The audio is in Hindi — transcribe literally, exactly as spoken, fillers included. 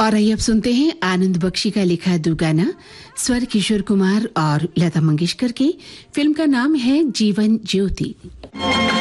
और आइए अब सुनते हैं आनंद बख्शी का लिखा दो गाना, स्वर किशोर कुमार और लता मंगेशकर की। फिल्म का नाम है जीवन ज्योति।